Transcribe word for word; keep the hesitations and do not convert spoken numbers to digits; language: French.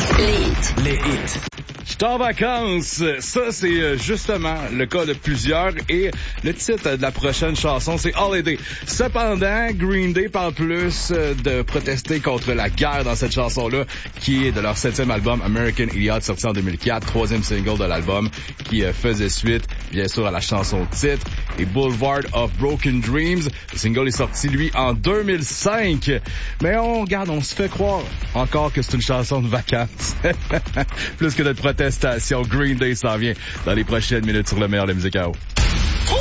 Les hits. Les hits. Je suis en vacances. Ça, c'est justement le cas de plusieurs. Et le titre de la prochaine chanson, c'est Holiday. Cependant, Green Day parle plus de protester contre la guerre dans cette chanson-là, qui est de leur septième album, American Idiot, sorti en deux mille quatre, troisième single de l'album, qui faisait suite, bien sûr, à la chanson titre. Et Boulevard of Broken Dreams. Le single est sorti, lui, en deux mille cinq. Mais on regarde, on se fait croire encore que c'est une chanson de vacances. Plus que de protestation. Green Day s'en vient dans les prochaines minutes sur le meilleur de la musique à eau.